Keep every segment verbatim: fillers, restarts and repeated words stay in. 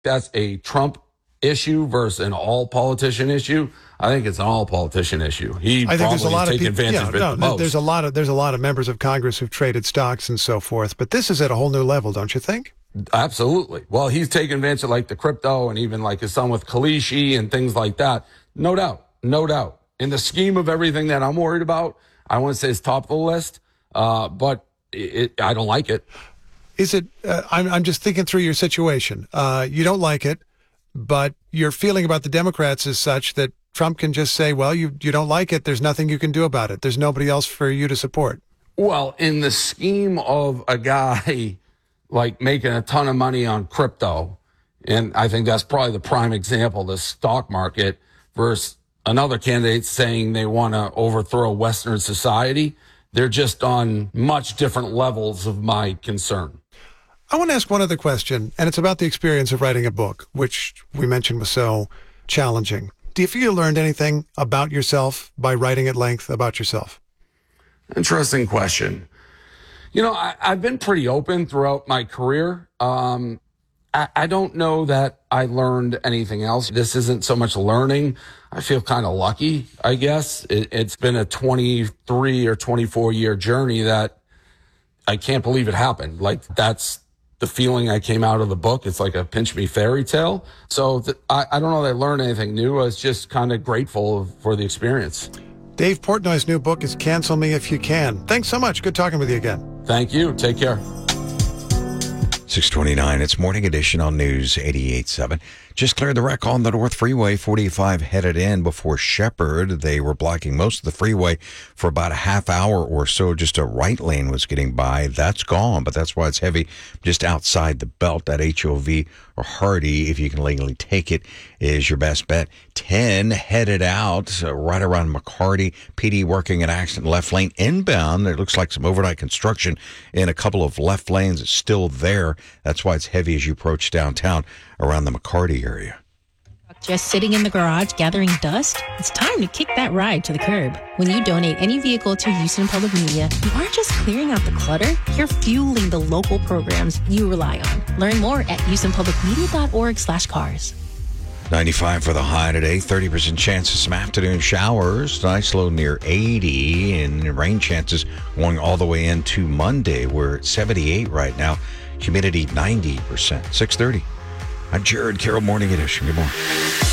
that's a Trump issue versus an all politician issue. I think it's an all politician issue. He I think there's a lot of take people, advantage yeah, of it no, the most. There's a lot of there's a lot of members of Congress who've traded stocks and so forth, but this is at a whole new level, don't you think? Absolutely. Well, he's taking advantage of like the crypto and even like his son with Kalishi and things like that. No doubt. No doubt. In the scheme of everything that I'm worried about, I want to say it's top of the list, uh, but it, it, I don't like it. Is it, uh, I'm, I'm just thinking through your situation. Uh, you don't like it, but your feeling about the Democrats is such that Trump can just say, well, you, you don't like it. There's nothing you can do about it. There's nobody else for you to support. Well, in the scheme of a guy like making a ton of money on crypto, and I think that's probably the prime example, the stock market, versus another candidate saying they want to overthrow Western society. They're just on much different levels of my concern. I want to ask one other question, and it's about the experience of writing a book, which we mentioned was so challenging. Do you feel you learned anything about yourself by writing at length about yourself? Interesting question. You know, I, I've been pretty open throughout my career. Um, I, I don't know that I learned anything else. This isn't so much learning. I feel kind of lucky, I guess. It, it's been a twenty-three or twenty-four year journey that I can't believe it happened. Like, that's the feeling I came out of the book. It's like a pinch me fairy tale. So th- I, I don't know that I learned anything new. I was just kind of grateful for the experience. Dave Portnoy's new book is Cancel Me If You Can. Thanks so much. Good talking with you again. Thank you. Take care. six twenty-nine, it's Morning Edition on News eighty-eight point seven. Just cleared the wreck on the North Freeway, forty-five headed in before Shepherd. They were blocking most of the freeway for about a half hour or so. Just a right lane was getting by. That's gone, but that's why it's heavy just outside the belt. That H O V or Hardy, if you can legally take it, is your best bet. ten headed out uh, right around McCarty. P D working an accident left lane inbound. It looks like some overnight construction in a couple of left lanes. It's still there. That's why it's heavy as you approach downtown around the McCarty area. Just sitting in the garage gathering dust? It's time to kick that ride to the curb. When you donate any vehicle to Houston Public Media, you aren't just clearing out the clutter, you're fueling the local programs you rely on. Learn more at houstonpublicmedia.org slash cars. ninety-five for the high today, thirty percent chance of some afternoon showers. Nice low near eighty, and rain chances going all the way into Monday. We're at seventy-eight right now. Humidity ninety percent. six thirty. I'm Jared Carroll, Morning Edition. Good morning.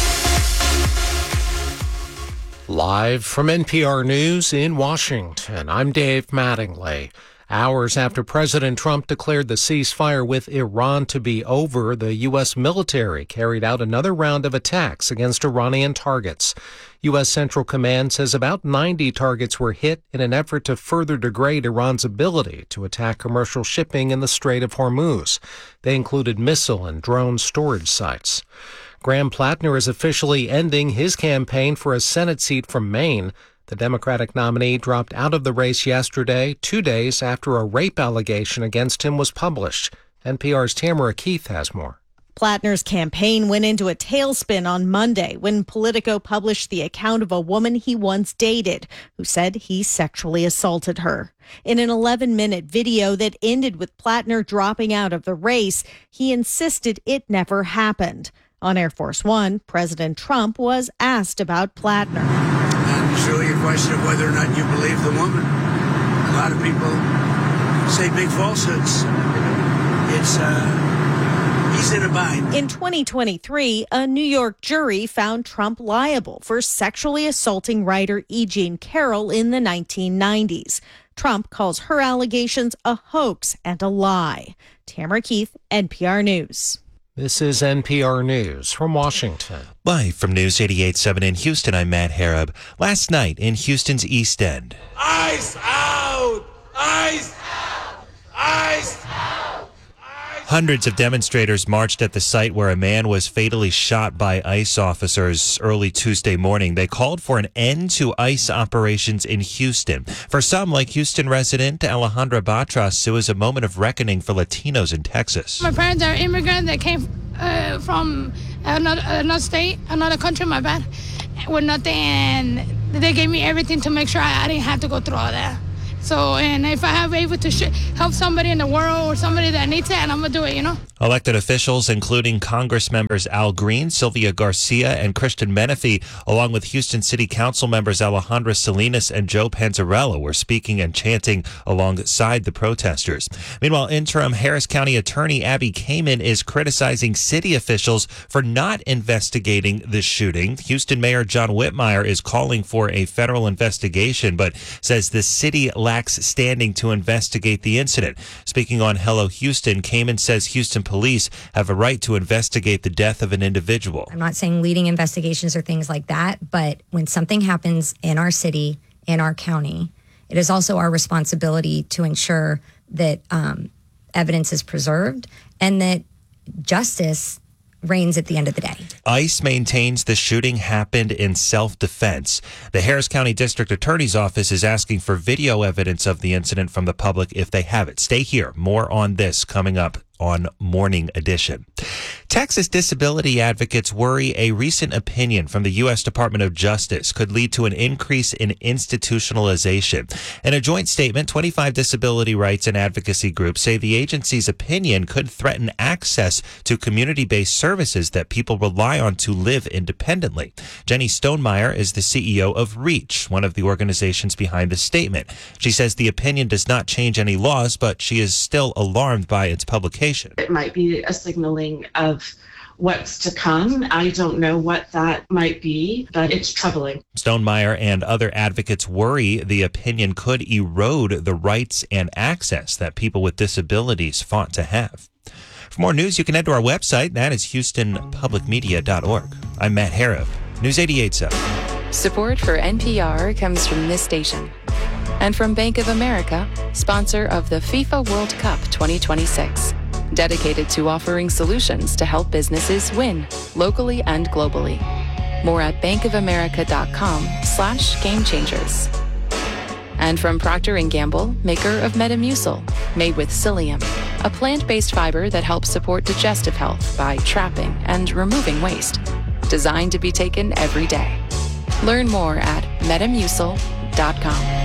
Live from N P R News in Washington, I'm Dave Mattingly. Hours after President Trump declared the ceasefire with Iran to be over, the U S military carried out another round of attacks against Iranian targets. U S Central Command says about ninety targets were hit in an effort to further degrade Iran's ability to attack commercial shipping in the Strait of Hormuz. They included missile and drone storage sites. Graham Plattner is officially ending his campaign for a Senate seat from Maine. The Democratic nominee dropped out of the race yesterday, two days after a rape allegation against him was published. N P R's Tamara Keith has more. Plattner's campaign went into a tailspin on Monday when Politico published the account of a woman he once dated who said he sexually assaulted her. In an eleven minute video that ended with Plattner dropping out of the race, he insisted it never happened. On Air Force One, President Trump was asked about Plattner. And it's really a question of whether or not you believe the woman. A lot of people say big falsehoods. It's, uh, he's in a bind. In twenty twenty-three, a New York jury found Trump liable for sexually assaulting writer E. Jean Carroll in the nineteen nineties. Trump calls her allegations a hoax and a lie. Tamara Keith, N P R News. This is N P R News from Washington. Live from News eighty-eight point seven in Houston, I'm Matt Harab. Last night in Houston's East End. Ice out! Ice out! Ice out! Hundreds of demonstrators marched at the site where a man was fatally shot by ICE officers early Tuesday morning. They called for an end to ICE operations in Houston. For some, like Houston resident Alejandra Batras, it was a moment of reckoning for Latinos in Texas. My parents are immigrants that came uh, from another, another state, another country, my bad, with nothing. And they gave me everything to make sure I, I didn't have to go through all that. So, and if I have able to sh- help somebody in the world or somebody that needs it, and I'm going to do it, you know. Elected officials, including Congress members Al Green, Sylvia Garcia, and Christian Menefee, along with Houston City Council members Alejandra Salinas and Joe Panzarella, were speaking and chanting alongside the protesters. Meanwhile, interim Harris County Attorney Abby Kamen is criticizing city officials for not investigating the shooting. Houston Mayor John Whitmire is calling for a federal investigation, but says the city lacks standing to investigate the incident. Speaking on Hello Houston, Kamen says Houston police have a right to investigate the death of an individual. I'm not saying leading investigations or things like that, but when something happens in our city, in our county, it is also our responsibility to ensure that um, evidence is preserved and that justice reigns at the end of the day. ICE maintains the shooting happened in self-defense. The Harris County District Attorney's Office is asking for video evidence of the incident from the public if they have it. Stay here. More on this coming up on Morning Edition. Texas disability advocates worry a recent opinion from the U S Department of Justice could lead to an increase in institutionalization. In a joint statement, twenty-five disability rights and advocacy groups say the agency's opinion could threaten access to community-based services that people rely on to live independently. Jenny Stonemeyer is the C E O of REACH, one of the organizations behind the statement. She says the opinion does not change any laws, but she is still alarmed by its publication. It might be a signaling of what's to come. I don't know what that might be, but it's troubling. Stonemeyer and other advocates worry the opinion could erode the rights and access that people with disabilities fought to have. For more news, you can head to our website. That is houston public media dot org. I'm Matt Harrow, News eighty-eight point seven. Support for N P R comes from this station and from Bank of America, sponsor of the FIFA World Cup twenty twenty-six. Dedicated to offering solutions to help businesses win, locally and globally. More at bankofamerica.com slash game changers. And from Procter and Gamble, maker of Metamucil, made with psyllium, a plant-based fiber that helps support digestive health by trapping and removing waste. Designed to be taken every day. Learn more at metamucil dot com.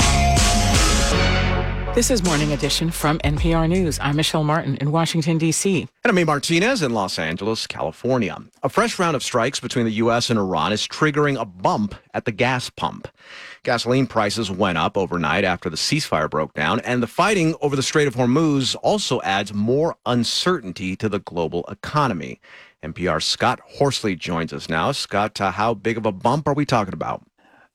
This is Morning Edition from N P R News. I'm Michelle Martin in Washington, D C. And I'm A. Martinez in Los Angeles, California. A fresh round of strikes between the U S and Iran is triggering a bump at the gas pump. Gasoline prices went up overnight after the ceasefire broke down, and the fighting over the Strait of Hormuz also adds more uncertainty to the global economy. N P R's Scott Horsley joins us now. Scott, uh, how big of a bump are we talking about?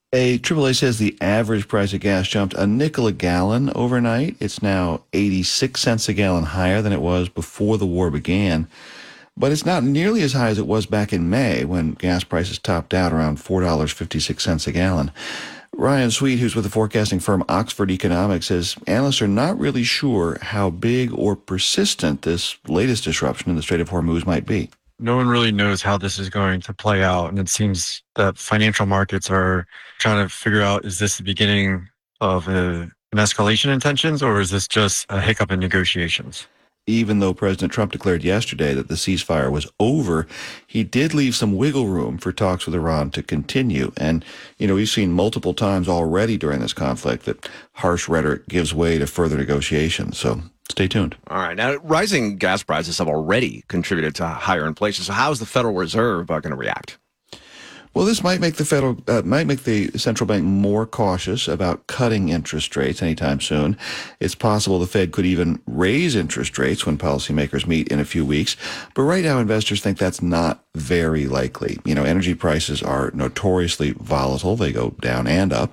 A triple A says the average price of gas jumped a nickel a gallon overnight. It's now eighty-six cents a gallon higher than it was before the war began. But it's not nearly as high as it was back in May when gas prices topped out around four dollars and fifty-six cents a gallon. Ryan Sweet, who's with the forecasting firm Oxford Economics, says analysts are not really sure how big or persistent this latest disruption in the Strait of Hormuz might be. No one really knows how this is going to play out. And it seems that financial markets are trying to figure out, is this the beginning of a, an escalation in tensions, or is this just a hiccup in negotiations? Even though President Trump declared yesterday that the ceasefire was over, he did leave some wiggle room for talks with Iran to continue. And, you know, we've seen multiple times already during this conflict that harsh rhetoric gives way to further negotiations. So stay tuned. All right. Now, rising gas prices have already contributed to higher inflation. So how is the Federal Reserve uh, going to react? Well, this might make the federal uh, might make the central bank more cautious about cutting interest rates anytime soon. It's possible the Fed could even raise interest rates when policymakers meet in a few weeks. But right now, investors think that's not very likely. You know, energy prices are notoriously volatile. They go down and up.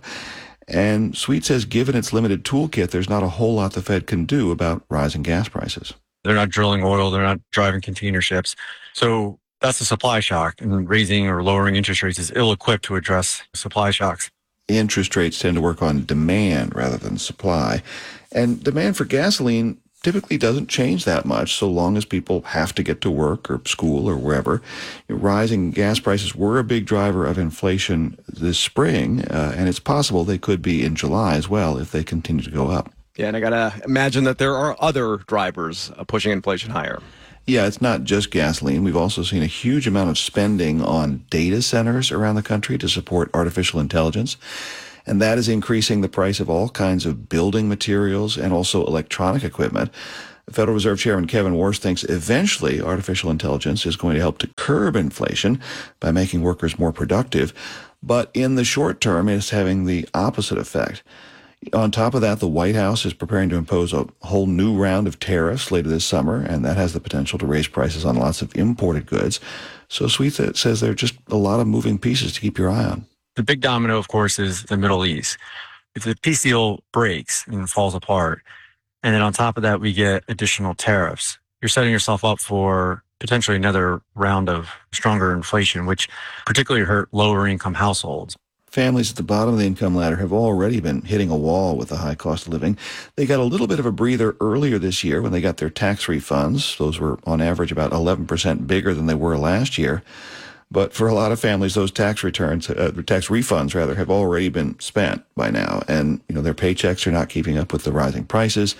And Sweet says given its limited toolkit, there's not a whole lot the Fed can do about rising gas prices. They're not drilling oil. They're not driving container ships. So that's a supply shock, and raising or lowering interest rates is ill-equipped to address supply shocks. Interest rates tend to work on demand rather than supply. And demand for gasoline typically doesn't change that much so long as people have to get to work or school or wherever. Rising gas prices were a big driver of inflation this spring, uh, and it's possible they could be in July as well if they continue to go up. Yeah, and I got to imagine that there are other drivers uh, pushing inflation higher. Yeah, it's not just gasoline. We've also seen a huge amount of spending on data centers around the country to support artificial intelligence. And that is increasing the price of all kinds of building materials and also electronic equipment. Federal Reserve Chairman Kevin Warsh thinks eventually artificial intelligence is going to help to curb inflation by making workers more productive. But in the short term, it's having the opposite effect. On top of that, the White House is preparing to impose a whole new round of tariffs later this summer, and that has the potential to raise prices on lots of imported goods. So Sweet says there are just a lot of moving pieces to keep your eye on. The big domino, of course, is the Middle East. If the peace deal breaks and falls apart, and then on top of that, we get additional tariffs, you're setting yourself up for potentially another round of stronger inflation, which particularly hurt lower income households. Families at the bottom of the income ladder have already been hitting a wall with the high cost of living. They got a little bit of a breather earlier this year when they got their tax refunds. Those were on average about eleven percent bigger than they were last year. But for a lot of families, those tax returns, uh, tax refunds rather, have already been spent by now. And, you know, their paychecks are not keeping up with the rising prices.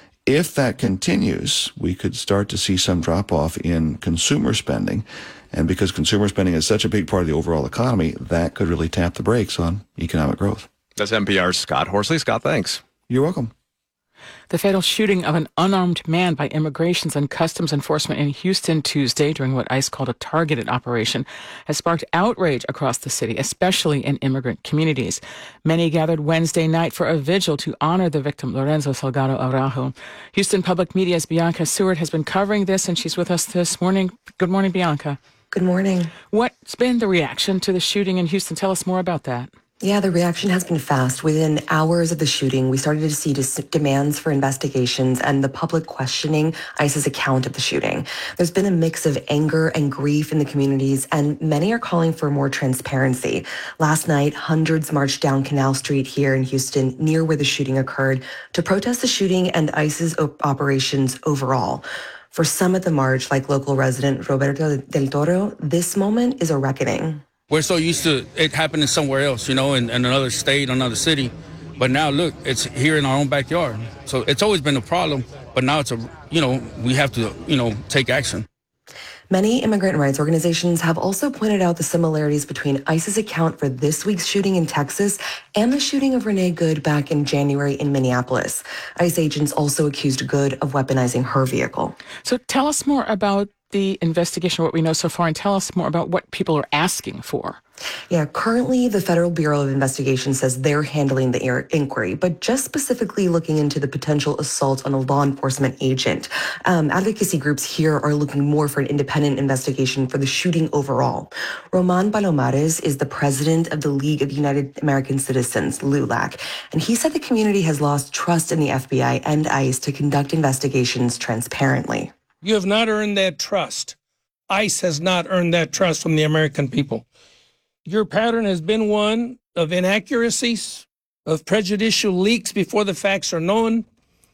If that continues, we could start to see some drop off in consumer spending. And because consumer spending is such a big part of the overall economy, that could really tap the brakes on economic growth. That's N P R's Scott Horsley. Scott, thanks. You're welcome. The fatal shooting of an unarmed man by Immigrations and Customs Enforcement in Houston Tuesday during what ICE called a targeted operation has sparked outrage across the city, especially in immigrant communities. Many gathered Wednesday night for a vigil to honor the victim, Lorenzo Salgado Araujo. Houston Public Media's Bianca Seward has been covering this, and she's with us this morning. Good morning, Bianca. Good morning. What's been the reaction to the shooting in Houston? Tell us more about that. Yeah, the reaction has been fast. Within hours of the shooting, we started to see dis- demands for investigations and the public questioning ICE's account of the shooting. There's been a mix of anger and grief in the communities, and many are calling for more transparency. Last night, hundreds marched down Canal Street here in Houston, near where the shooting occurred, to protest the shooting and ICE's op- operations overall. For some at the march, like local resident Roberto Del Toro, this moment is a reckoning. We're so used to it happening somewhere else, you know, in, in another state, another city. But now, look, it's here in our own backyard. So it's always been a problem, but now it's a, you know, we have to, you know, take action. Many immigrant rights organizations have also pointed out the similarities between ICE's account for this week's shooting in Texas and the shooting of Renee Good back in January in Minneapolis. ICE agents also accused Good of weaponizing her vehicle. So tell us more about the investigation, what we know so far, and tell us more about what people are asking for. Yeah, currently the Federal Bureau of Investigation says they're handling the inquiry, but just specifically looking into the potential assault on a law enforcement agent. Um, advocacy groups here are looking more for an independent investigation for the shooting overall. Roman Palomares is the president of the League of United American Citizens, LULAC, and he said the community has lost trust in the F B I and ICE to conduct investigations transparently. You have not earned that trust. ICE has not earned that trust from the American people. Your pattern has been one of inaccuracies, of prejudicial leaks before the facts are known,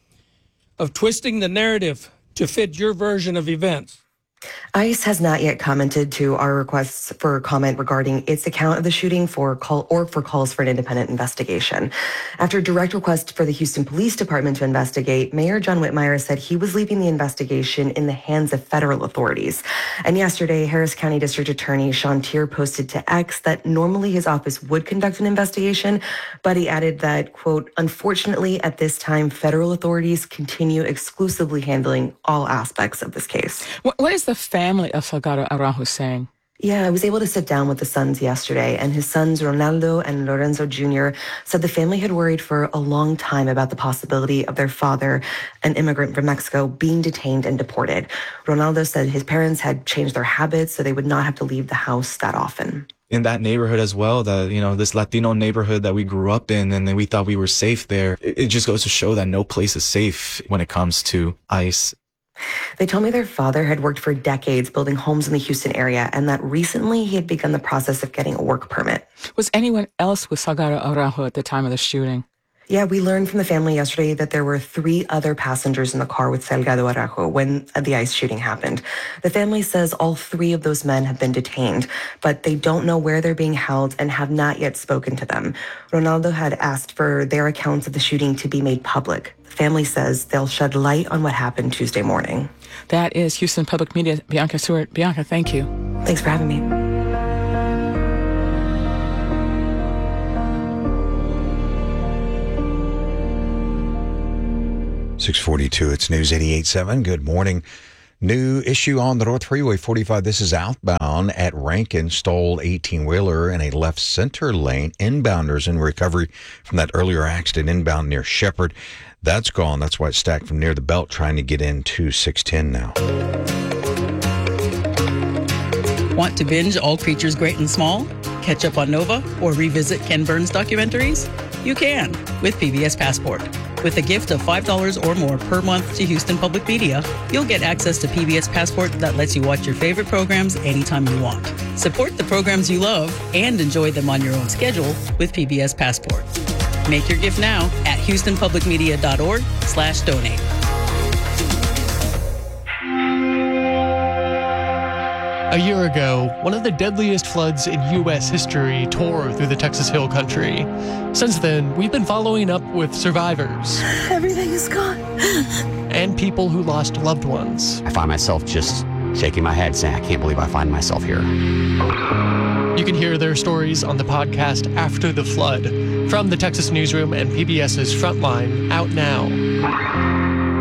of twisting the narrative to fit your version of events. ICE has not yet commented to our requests for comment regarding its account of the shooting for call or for calls for an independent investigation. After a direct request for the Houston Police Department to investigate, Mayor John Whitmire said he was leaving the investigation in the hands of federal authorities. And yesterday, Harris County District Attorney Sean Tier posted to X that normally his office would conduct an investigation, but he added that, quote, unfortunately, at this time, federal authorities continue exclusively handling all aspects of this case. What, what is the family of Salgado Araujo saying? Yeah, I was able to sit down with the sons yesterday, and his sons, Ronaldo and Lorenzo Junior, said the family had worried for a long time about the possibility of their father, an immigrant from Mexico, being detained and deported. Ronaldo said his parents had changed their habits so they would not have to leave the house that often. In that neighborhood as well, that, you know, this Latino neighborhood that we grew up in, and then we thought we were safe there. It, it just goes to show that no place is safe when it comes to ICE. They told me their father had worked for decades building homes in the Houston area, and that recently he had begun the process of getting a work permit. Was anyone else with Salgado Araujo at the time of the shooting? Yeah, we learned from the family yesterday that there were three other passengers in the car with Salgado Araujo when the ICE shooting happened. The family says all three of those men have been detained, but they don't know where they're being held and have not yet spoken to them. Ronaldo had asked for their accounts of the shooting to be made public. The family says they'll shed light on what happened Tuesday morning. That is Houston Public Media, Bianca Seward. Bianca, thank you. Thanks for having me. six six forty-two, it's News eighty-eight point seven. Good morning. New issue on the North Freeway forty-five. This is outbound at Rankin. Stole eighteen-wheeler in a left center lane. Inbounders in recovery from that earlier accident inbound near Shepherd. That's gone. That's why it's stacked from near the belt trying to get into six ten now. Want to binge All Creatures Great and Small? Catch up on Nova or revisit Ken Burns documentaries? You can with P B S Passport. With a gift of five dollars or more per month to Houston Public Media, you'll get access to P B S Passport that lets you watch your favorite programs anytime you want. Support the programs you love and enjoy them on your own schedule with P B S Passport. Make your gift now at houstonpublicmedia.org slash donate. A year ago, one of the deadliest floods in U S history tore through the Texas Hill Country. Since then, we've been following up with survivors. Everything is gone. And people who lost loved ones. I find myself just shaking my head saying, I can't believe I find myself here. You can hear their stories on the podcast After the Flood from the Texas Newsroom and PBS's Frontline, out now.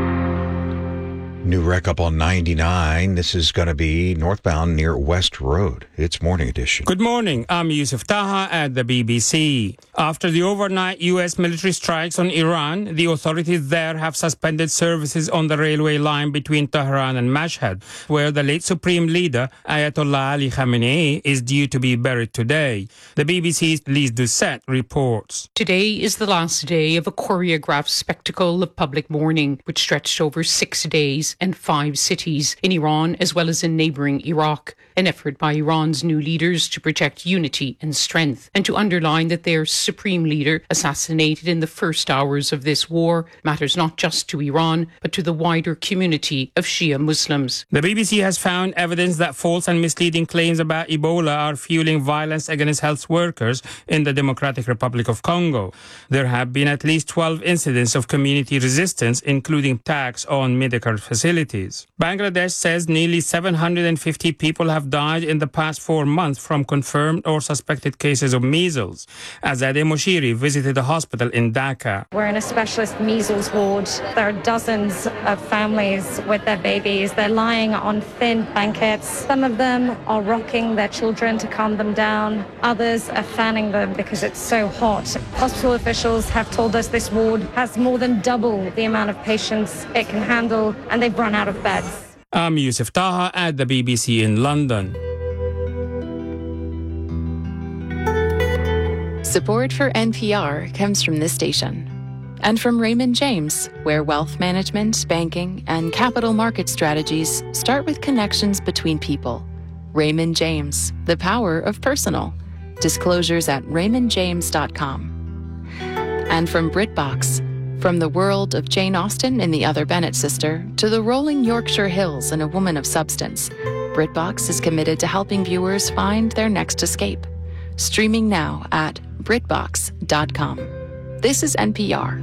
New wreck up on ninety-nine. This is going to be northbound near West Road. It's Morning Edition. Good morning. I'm Yusuf Taha at the B B C. After the overnight U S military strikes on Iran, the authorities there have suspended services on the railway line between Tehran and Mashhad, where the late Supreme Leader Ayatollah Ali Khamenei is due to be buried today. The B B C's Lise Doucette reports. Today is the last day of a choreographed spectacle of public mourning, which stretched over six days and five cities in Iran as well as in neighbouring Iraq, an effort by Iran's new leaders to protect unity and strength and to underline that their supreme leader, assassinated in the first hours of this war, matters not just to Iran but to the wider community of Shia Muslims. The B B C has found evidence that false and misleading claims about Ebola are fueling violence against health workers in the Democratic Republic of Congo. There have been at least twelve incidents of community resistance, including attacks on medical facilities. Bangladesh says nearly seven hundred fifty people have died in the past four months from confirmed or suspected cases of measles. Azadeh Moshiri visited a hospital in Dhaka. We're in a specialist measles ward. There are dozens of families with their babies. They're lying on thin blankets. Some of them are rocking their children to calm them down. Others are fanning them because it's so hot. Hospital officials have told us this ward has more than double the amount of patients it can handle, and they've run out of beds. I'm Yusuf Taha at the B B C in London. Support for N P R comes from this station and from Raymond James, where wealth management, banking, and capital market strategies start with connections between people. Raymond James, the power of personal. Disclosures at raymond james dot com. And from BritBox, from the world of Jane Austen and the Other Bennet Sister to the rolling Yorkshire Hills and A Woman of Substance, BritBox is committed to helping viewers find their next escape. Streaming now at brit box dot com. This is N P R.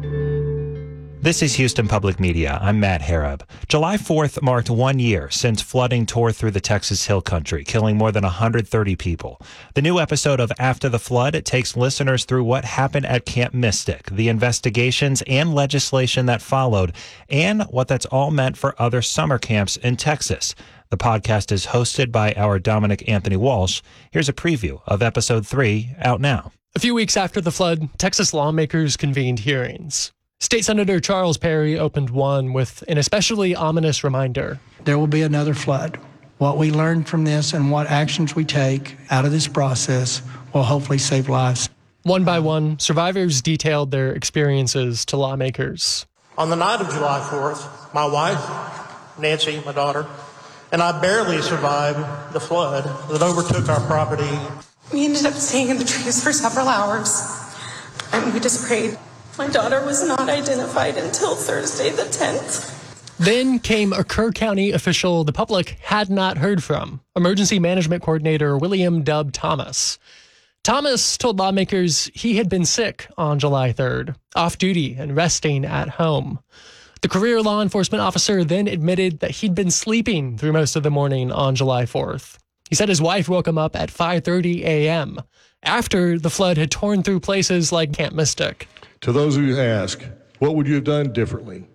This is Houston Public Media. I'm Matt Harab. July fourth marked one year since flooding tore through the Texas Hill Country, killing more than one hundred thirty people. The new episode of After the Flood takes listeners through what happened at Camp Mystic, the investigations and legislation that followed, and what that's all meant for other summer camps in Texas. The podcast is hosted by our Dominic Anthony Walsh. Here's a preview of episode three, out now. A few weeks after the flood, Texas lawmakers convened hearings. State Senator Charles Perry opened one with an especially ominous reminder. There will be another flood. What we learn from this and what actions we take out of this process will hopefully save lives. One by one, survivors detailed their experiences to lawmakers. On the night of July fourth, my wife, Nancy, my daughter, and I barely survived the flood that overtook our property. We ended up staying in the trees for several hours, and we just prayed. My daughter was not identified until Thursday the tenth. Then came a Kerr County official the public had not heard from, Emergency Management Coordinator William Dub Thomas. Thomas told lawmakers he had been sick on July third, off duty and resting at home. The career law enforcement officer then admitted that he'd been sleeping through most of the morning on July fourth. He said his wife woke him up at five thirty a.m. after the flood had torn through places like Camp Mystic. To those who ask, what would you have done differently?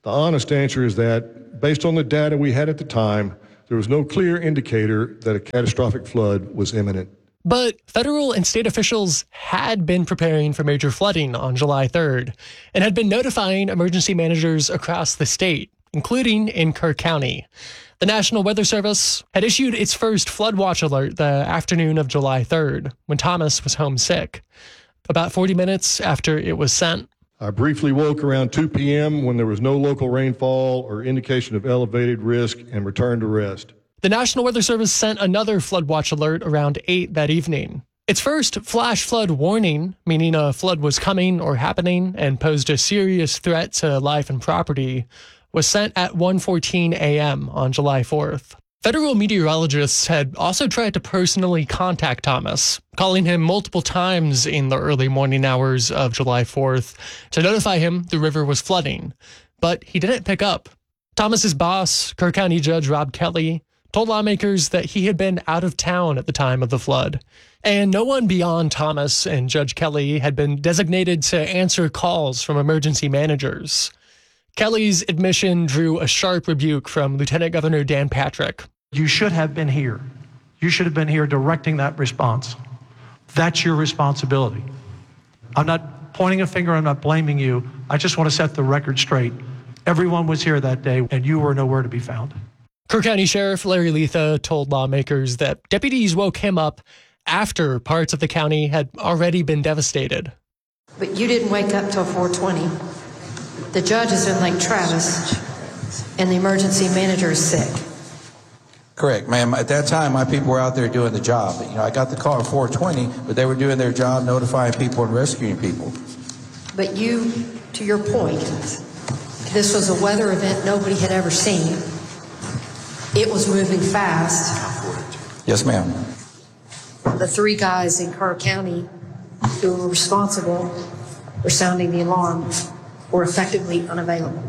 The honest answer is that, based on the data we had at the time, there was no clear indicator that a catastrophic flood was imminent. But federal and state officials had been preparing for major flooding on July third and had been notifying emergency managers across the state, including in Kerr County. The National Weather Service had issued its first flood watch alert the afternoon of July third when Thomas was home sick. About forty minutes after it was sent, I briefly woke around two p.m. when there was no local rainfall or indication of elevated risk and returned to rest. The National Weather Service sent another flood watch alert around eight that evening. Its first flash flood warning, meaning a flood was coming or happening and posed a serious threat to life and property, was sent at one fourteen a.m. on July fourth. Federal meteorologists had also tried to personally contact Thomas, calling him multiple times in the early morning hours of July fourth to notify him the river was flooding, but he didn't pick up. Thomas's boss, Kerr County Judge Rob Kelly, told lawmakers that he had been out of town at the time of the flood, and no one beyond Thomas and Judge Kelly had been designated to answer calls from emergency managers. Kelly's admission drew a sharp rebuke from Lieutenant Governor Dan Patrick. You should have been here. You should have been here directing that response. That's your responsibility. I'm not pointing a finger, I'm not blaming you. I just want to set the record straight. Everyone was here that day, and you were nowhere to be found. Kerr County Sheriff Larry Letha told lawmakers that deputies woke him up after parts of the county had already been devastated. But you didn't wake up till four twenty. The judge is in Lake Travis, and the emergency manager is sick. Correct, ma'am. At that time, my people were out there doing the job. You know, I got the call at four twenty, but they were doing their job, notifying people and rescuing people. But you, to your point, this was a weather event nobody had ever seen. It was moving fast. Yes, ma'am. The three guys in Kerr County who were responsible for sounding the alarm were effectively unavailable.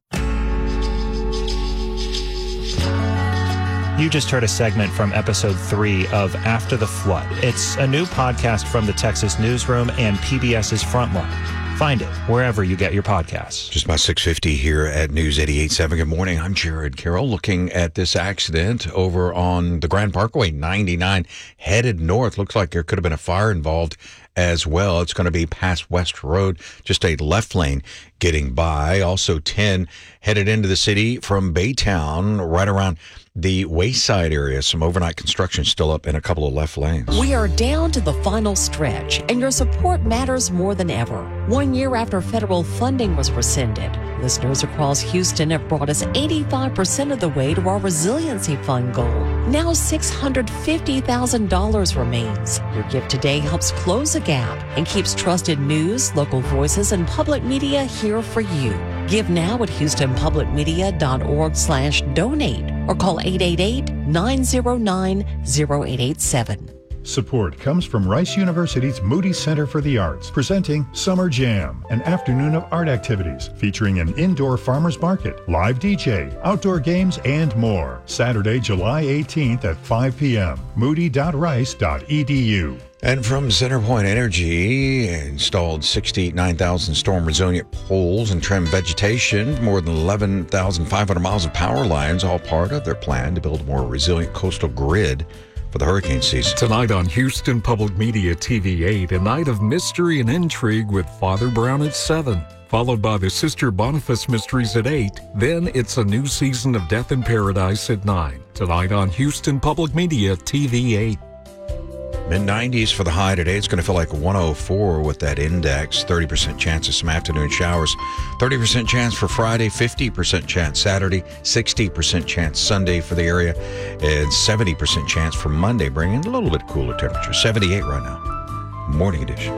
You just heard a segment from episode three of After the Flood. It's a new podcast from the Texas Newsroom and PBS's Frontline. Find it wherever you get your podcasts. Just about six fifty here at News eighty-eight point seven. Good morning. I'm Jared Carroll, looking at this accident over on the Grand Parkway ninety-nine headed north. Looks like there could have been a fire involved as well. It's going to be past West Road, just a left lane getting by. Also ten headed into the city from Baytown, right around the Wayside area. Some overnight construction still up in a couple of left lanes. We are down to the final stretch, and your support matters more than ever. One year after federal funding was rescinded, listeners across Houston have brought us eighty-five percent of the way to our resiliency fund goal. Now six hundred fifty thousand dollars remains. Your gift today helps close the gap and keeps trusted news, local voices, and public media here for you. Give now at houstonpublicmedia.org slash donate or call eight eight eight, nine zero nine, zero eight eight seven. Support comes from Rice University's Moody Center for the Arts, presenting Summer Jam, an afternoon of art activities featuring an indoor farmers market, live D J, outdoor games, and more. Saturday, July eighteenth at five p.m. moody dot rice dot e d u. And from CenterPoint Energy, installed sixty-nine thousand storm resilient poles and trimmed vegetation, more than eleven thousand five hundred miles of power lines, all part of their plan to build a more resilient coastal grid for the hurricane season. Tonight on Houston Public Media T V eight, a night of mystery and intrigue with Father Brown at seven, followed by the Sister Boniface Mysteries at eight. Then it's a new season of Death in Paradise at nine. Tonight on Houston Public Media T V eight. mid nineties for the high today. It's going to feel like one oh four with that index. thirty percent chance of some afternoon showers. thirty percent chance for Friday, fifty percent chance Saturday, sixty percent chance Sunday for the area, and seventy percent chance for Monday, bringing a little bit cooler temperature. seventy-eight right now. Morning edition.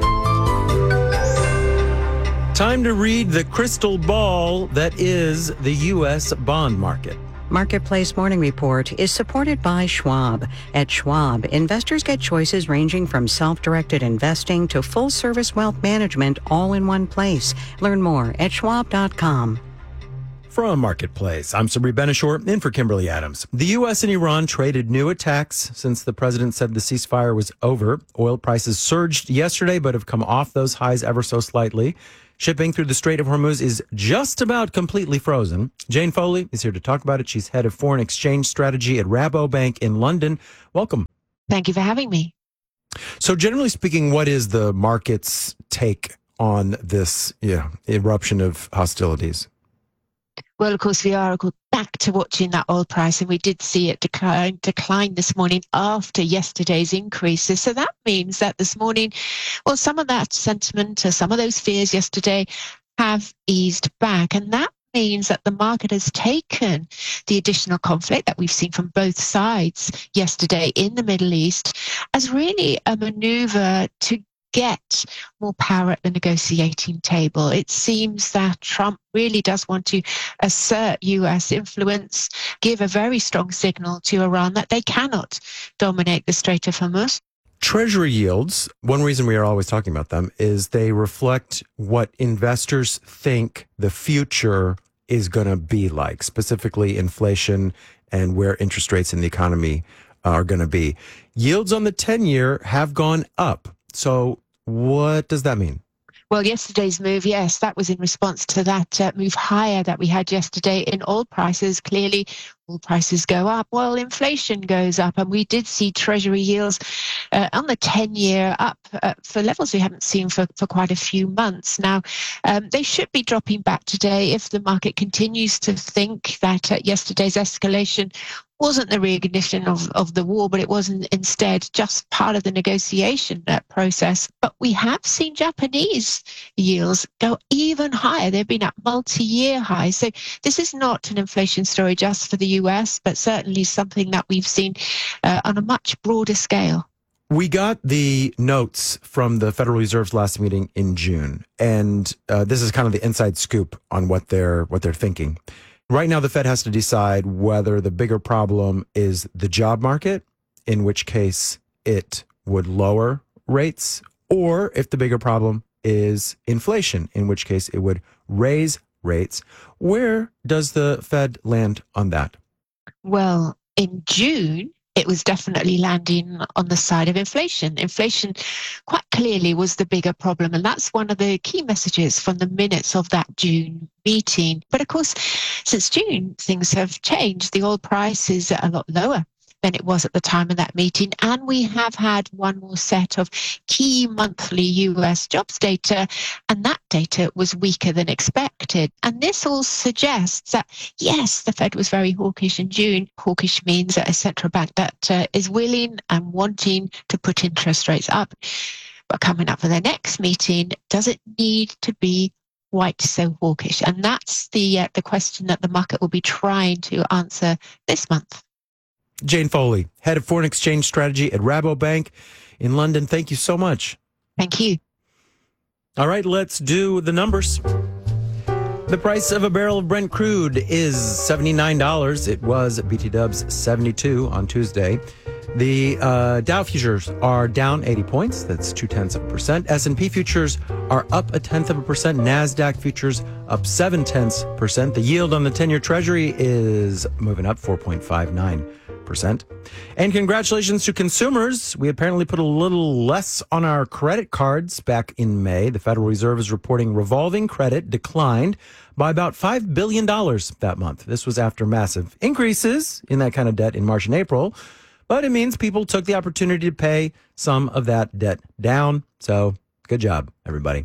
Time to read the crystal ball that is the U S bond market. Marketplace Morning Report is supported by Schwab. At Schwab, investors get choices ranging from self-directed investing to full-service wealth management all in one place. Learn more at schwab dot com. From Marketplace, I'm Sabri Benishore, in for Kimberly Adams. The U S and Iran traded new attacks since the president said the ceasefire was over. Oil prices surged yesterday but have come off those highs ever so slightly. Shipping through the Strait of Hormuz is just about completely frozen. Jane Foley is here to talk about it. She's head of foreign exchange strategy at Rabobank in London. Welcome. Thank you for having me. So generally speaking, what is the market's take on this yeah, eruption of hostilities? Well, of course, we are back to watching that oil price, and we did see it decline, decline this morning after yesterday's increases. So that means that this morning, well, some of that sentiment, or some of those fears yesterday have eased back. And that means that the market has taken the additional conflict that we've seen from both sides yesterday in the Middle East as really a maneuver to get more power at the negotiating table. It seems that Trump really does want to assert U S influence, give a very strong signal to Iran that they cannot dominate the Strait of Hormuz. Treasury yields, one reason we are always talking about them is they reflect what investors think the future is going to be like, specifically inflation and where interest rates in the economy are going to be. Yields on the ten-year have gone up. So what does that mean? Well, yesterday's move, yes, that was in response to that uh, move higher that we had yesterday in oil prices. Clearly, oil prices go up, while inflation goes up. And we did see Treasury yields uh, on the ten-year up uh, for levels we haven't seen for, for quite a few months. Now, um, they should be dropping back today if the market continues to think that uh, yesterday's escalation wasn't the reignition of, of the war, but it was instead just part of the negotiation uh, process. But we have seen Japanese yields go even higher. They've been at multi-year highs. So this is not an inflation story just for the U S, but certainly something that we've seen uh, on a much broader scale. We got the notes from the Federal Reserve's last meeting in June, and uh, this is kind of the inside scoop on what they're what they're thinking. Right now, the Fed has to decide whether the bigger problem is the job market, in which case it would lower rates, or if the bigger problem is inflation, in which case it would raise rates. Where does the Fed land on that? Well, in June, it was definitely landing on the side of inflation. Inflation quite clearly was the bigger problem. And that's one of the key messages from the minutes of that June meeting. But of course, since June, things have changed. The oil price is a lot lower than it was at the time of that meeting. And we have had one more set of key monthly U S jobs data, and that data was weaker than expected. And this all suggests that, yes, the Fed was very hawkish in June. Hawkish means that a central bank that uh, is willing and wanting to put interest rates up. But coming up for their next meeting, does it need to be quite so hawkish? And that's the uh, the question that the market will be trying to answer this month. Jane Foley, head of foreign exchange strategy at Rabobank in London. Thank you so much. Thank you. All right, let's do the numbers. The price of a barrel of Brent crude is seventy-nine dollars. It was B T Dubs seventy-two on Tuesday. The uh, Dow futures are down eighty points. That's two tenths of a percent. S and P futures are up a tenth of a percent. NASDAQ futures up seven tenths percent. The yield on the ten-year Treasury is moving up four point five nine percent. And congratulations to consumers. We apparently put a little less on our credit cards back in May. The Federal Reserve is reporting revolving credit declined by about five billion dollars that month. This was after massive increases in that kind of debt in March and April. But it means people took the opportunity to pay some of that debt down. So good job, everybody.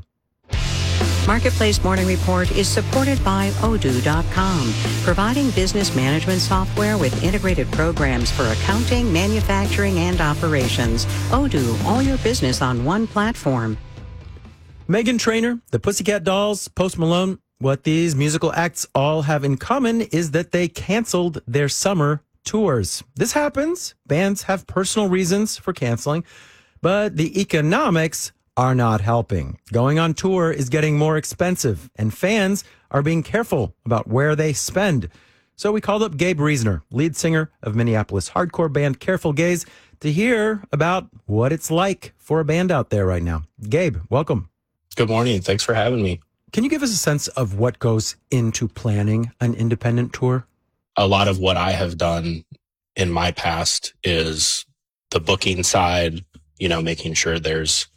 Marketplace Morning Report is supported by Odoo dot com, providing business management software with integrated programs for accounting, manufacturing, and operations. Odoo, all your business on one platform. Meghan Trainor, the Pussycat Dolls, Post Malone, what these musical acts all have in common is that they canceled their summer tours. This happens. Bands have personal reasons for canceling, but the economics are not helping. Going on tour is getting more expensive, and fans are being careful about where they spend. So we called up Gabe Reasoner, lead singer of Minneapolis hardcore band Careful Gaze, to hear about what it's like for a band out there right now. Gabe, welcome. Good morning. Thanks for having me. Can you give us a sense of what goes into planning an independent tour? A lot of what I have done in my past is the booking side, you know, making sure there's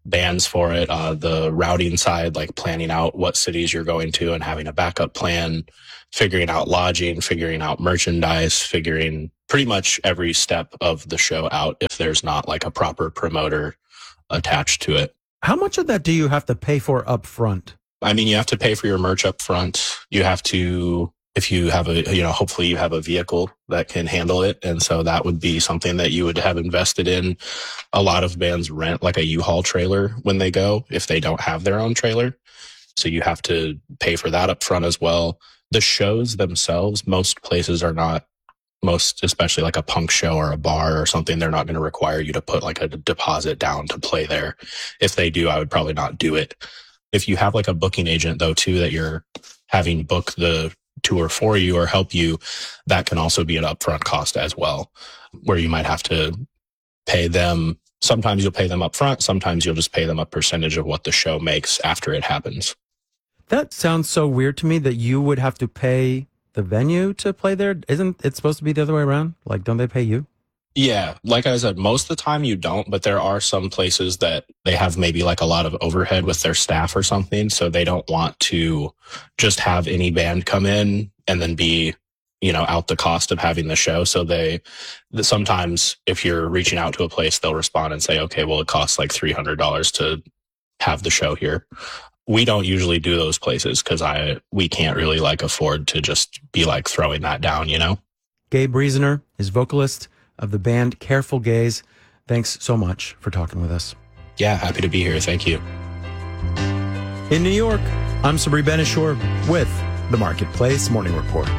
bands for it. Uh, the routing side, like planning out what cities you're going to and having a backup plan, figuring out lodging, figuring out merchandise, figuring pretty much every step of the show out if there's not like a proper promoter attached to it. How much of that do you have to pay for up front? I mean, you have to pay for your merch up front. You have to, if you have a, you know, hopefully you have a vehicle that can handle it. And so that would be something that you would have invested in. A lot of bands rent like a U-Haul trailer when they go, if they don't have their own trailer. So you have to pay for that up front as well. The shows themselves, most places are not, most, especially like a punk show or a bar or something, they're not going to require you to put like a deposit down to play there. If they do, I would probably not do it. If you have like a booking agent though, too, that you're having book the tour for you or help you, that can also be an upfront cost as well, where you might have to pay them. Sometimes you'll pay them up front. Sometimes you'll just pay them a percentage of what the show makes after it happens. That sounds so weird to me that you would have to pay the venue to play there. Isn't it supposed to be the other way around? Like, don't they pay you? Yeah, like I said, most of the time you don't, but there are some places that they have maybe like a lot of overhead with their staff or something. So they don't want to just have any band come in and then be, you know, out the cost of having the show. So they, sometimes if you're reaching out to a place, they'll respond and say, okay, well, it costs like three hundred dollars to have the show here. We don't usually do those places because I, we can't really like afford to just be like throwing that down, you know? Gabe Reasoner is vocalist of the band Careful Gaze. Thanks so much for talking with us. Yeah, happy to be here. Thank you. In New York, I'm Sabri Benishore with the Marketplace Morning Report.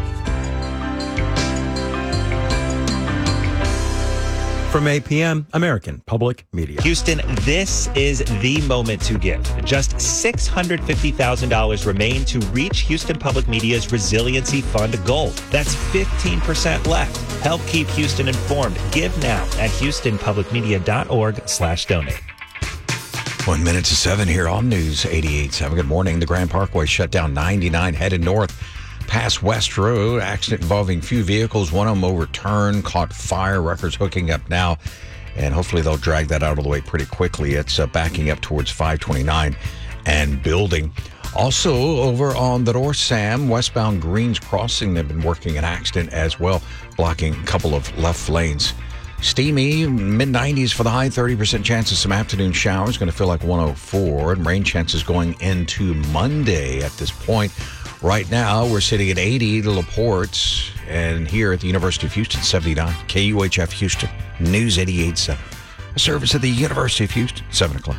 From A P M, American Public Media. Houston, this is the moment to give. Just six hundred fifty thousand dollars remain to reach Houston Public Media's Resiliency Fund goal. That's fifteen percent left. Help keep Houston informed. Give now at houstonpublicmedia.org slash donate. One minute to seven here on News eighty-eight point seven. Good morning. The Grand Parkway shut down ninety-nine headed north past West Road. Accident involving few vehicles. One of them overturned, caught fire. Wreckers hooking up now, and hopefully they'll drag that out of the way pretty quickly. It's uh, backing up towards five twenty-nine and building. Also, over on the North Sam, westbound Greens Crossing, they've been working an accident as well, blocking a couple of left lanes. Steamy, mid nineties for the high, thirty percent chance of some afternoon showers. Going to feel like one oh four, and rain chances going into Monday at this point. Right now, we're sitting at eighty to LaPorte, and here at the University of Houston, seventy-nine. K U H F Houston, News eighty-eight point seven. A service at the University of Houston, seven o'clock.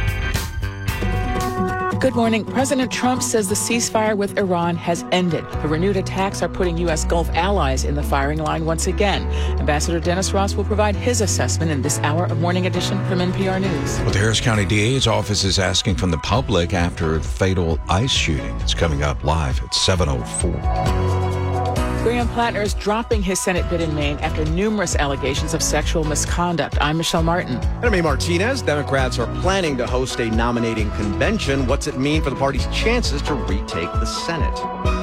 Good morning. President Trump says the ceasefire with Iran has ended. The renewed attacks are putting U S. Gulf allies in the firing line once again. Ambassador Dennis Ross will provide his assessment in this hour of Morning Edition from N P R News. Well, the Harris County D A's office is asking from the public after the fatal ICE shooting. It's coming up live at seven oh four. Graham Plattner is dropping his Senate bid in Maine after numerous allegations of sexual misconduct. I'm Michelle Martin. And I'm A. Martinez. Democrats are planning to host a nominating convention. What's it mean for the party's chances to retake the Senate?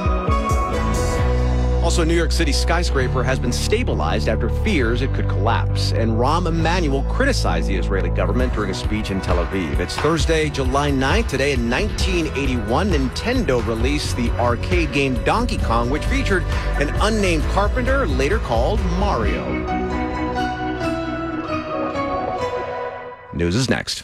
Also, New York City skyscraper has been stabilized after fears it could collapse. And Rahm Emanuel criticized the Israeli government during a speech in Tel Aviv. It's Thursday, July ninth. Today in nineteen eighty-one, Nintendo released the arcade game Donkey Kong, which featured an unnamed carpenter, later called Mario. News is next.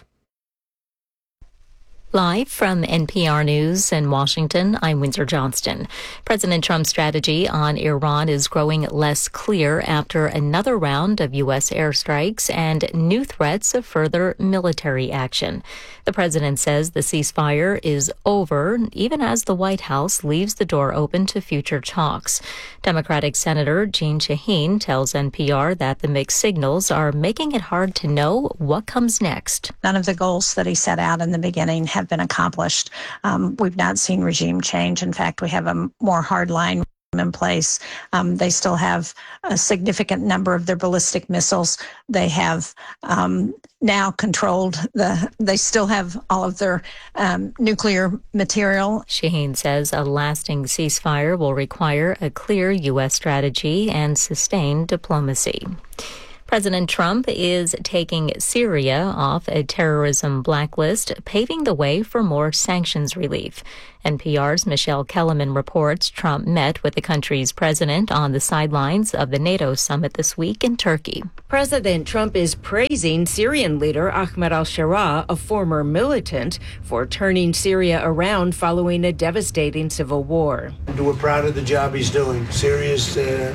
Live from N P R News in Washington, I'm Windsor Johnston. President Trump's strategy on Iran is growing less clear after another round of U S airstrikes and new threats of further military action. The president says the ceasefire is over, even as the White House leaves the door open to future talks. Democratic Senator Jeanne Shaheen tells N P R that the mixed signals are making it hard to know what comes next. None of the goals that he set out in the beginning have been accomplished. Um, we've not seen regime change. In fact, we have a more hardline in place. Um, they still have a significant number of their ballistic missiles. They have um, now controlled the, they still have all of their um, nuclear material. Shaheen says a lasting ceasefire will require a clear U S strategy and sustained diplomacy. President Trump is taking Syria off a terrorism blacklist, paving the way for more sanctions relief. N P R's Michelle Kellerman reports Trump met with the country's president on the sidelines of the NATO summit this week in Turkey. President Trump is praising Syrian leader Ahmed al-Sharaa, a former militant, for turning Syria around following a devastating civil war. We're proud of the job he's doing. Syria's uh,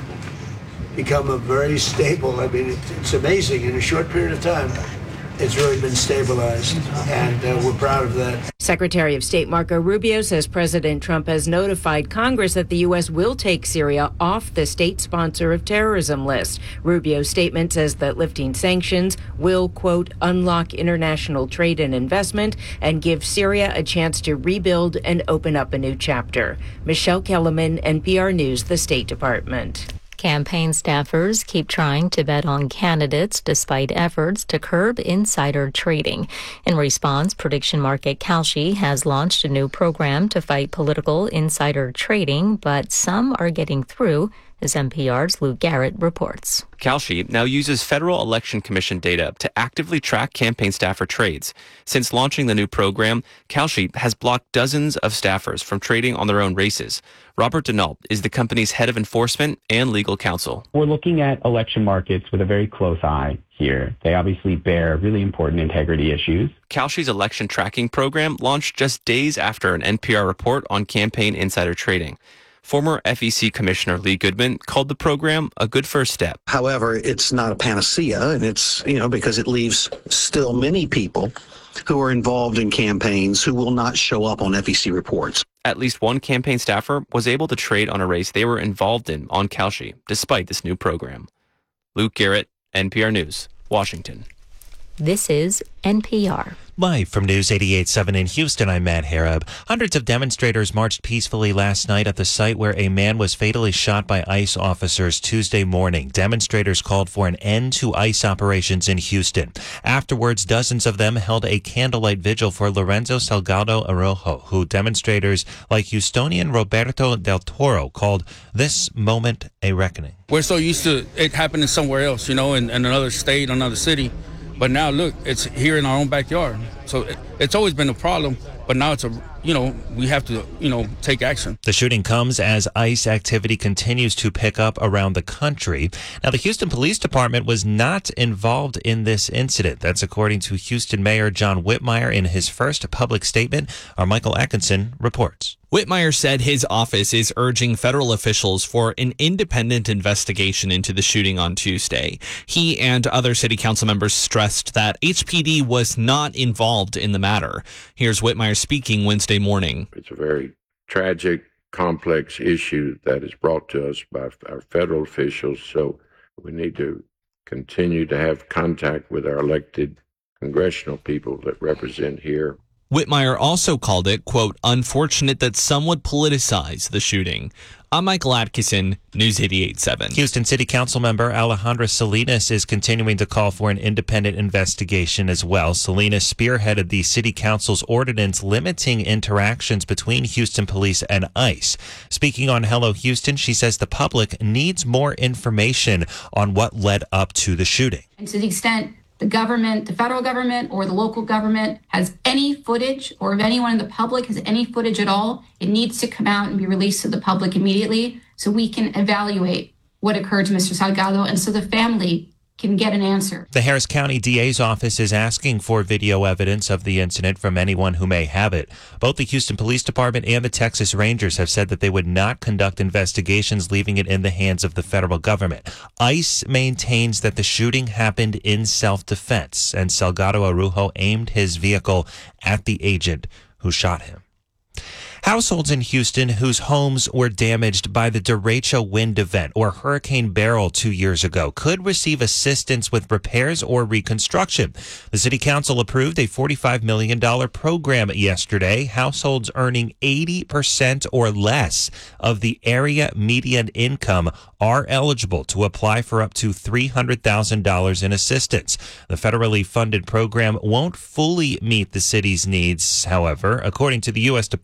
become a very stable, I mean, it's, it's amazing. In a short period of time, it's really been stabilized, and uh, we're proud of that. Secretary of State Marco Rubio says President Trump has notified Congress that the U S will take Syria off the state sponsor of terrorism list. Rubio's statement says that lifting sanctions will, quote, unlock international trade and investment and give Syria a chance to rebuild and open up a new chapter. Michelle Kellerman, N P R News, the State Department. Campaign staffers keep trying to bet on candidates despite efforts to curb insider trading. In response, prediction market Kalshi has launched a new program to fight political insider trading, but some are getting through, as N P R's Luke Garrett reports. Kalshi now uses Federal Election Commission data to actively track campaign staffer trades. Since launching the new program, Kalshi has blocked dozens of staffers from trading on their own races. Robert Denault is the company's head of enforcement and legal counsel. We're looking at election markets with a very close eye here. They obviously bear really important integrity issues. Kalshi's election tracking program launched just days after an N P R report on campaign insider trading. Former F E C Commissioner Lee Goodman called the program a good first step. However, it's not a panacea, and it's, you know, because it leaves still many people who are involved in campaigns who will not show up on F E C reports. At least one campaign staffer was able to trade on a race they were involved in on Kalshi, despite this new program. Luke Garrett, N P R News, Washington. This is N P R. Live from News eighty-eight point seven in Houston, I'm Matt Harab. Hundreds of demonstrators marched peacefully last night at the site where a man was fatally shot by ICE officers Tuesday morning. Demonstrators called for an end to ICE operations in Houston. Afterwards, dozens of them held a candlelight vigil for Lorenzo Salgado Araujo, who demonstrators like Houstonian Roberto Del Toro called this moment a reckoning. We're so used to it happening somewhere else, you know, in, in another state, another city. But now, look, it's here in our own backyard. So it, it's always been a problem, but now it's a, you know, we have to, you know, take action. The shooting comes as ICE activity continues to pick up around the country. Now, the Houston Police Department was not involved in this incident. That's according to Houston Mayor John Whitmire in his first public statement. Our Michael Atkinson reports. Whitmire said his office is urging federal officials for an independent investigation into the shooting on Tuesday. He and other city council members stressed that H P D was not involved in the matter. Here's Whitmire speaking Wednesday morning. It's a very tragic, complex issue that is brought to us by our federal officials, so we need to continue to have contact with our elected congressional people that represent here. Whitmire also called it, quote, unfortunate that some would politicize the shooting. I'm Michael Atkinson, News eighty-eight point seven. Houston City Council member Alejandra Salinas is continuing to call for an independent investigation as well. Salinas spearheaded the City Council's ordinance limiting interactions between Houston police and ICE. Speaking on Hello Houston, she says the public needs more information on what led up to the shooting. And to the extent the government, the federal government or the local government has any footage, or if anyone in the public has any footage at all, it needs to come out and be released to the public immediately so we can evaluate what occurred to Mister Salgado and so the family can get an answer. The Harris County D A's office is asking for video evidence of the incident from anyone who may have it. Both the Houston Police Department and the Texas Rangers have said that they would not conduct investigations, leaving it in the hands of the federal government. ICE maintains that the shooting happened in self-defense, and Salgado Araujo aimed his vehicle at the agent who shot him. Households in Houston whose homes were damaged by the derecho wind event or Hurricane Beryl two years ago could receive assistance with repairs or reconstruction. The City Council approved a forty-five million dollars program yesterday. Households earning eighty percent or less of the area median income are eligible to apply for up to three hundred thousand dollars in assistance. The federally funded program won't fully meet the city's needs, however. According to the U S Department of